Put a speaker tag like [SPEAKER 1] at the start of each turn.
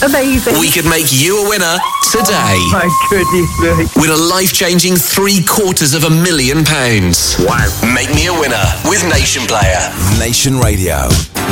[SPEAKER 1] Amazing.
[SPEAKER 2] We could make you a winner today.
[SPEAKER 1] Oh, my goodness me.
[SPEAKER 2] Win a life-changing £750,000.
[SPEAKER 3] Wow.
[SPEAKER 2] Make me a winner with Nation Player.
[SPEAKER 4] Nation Radio.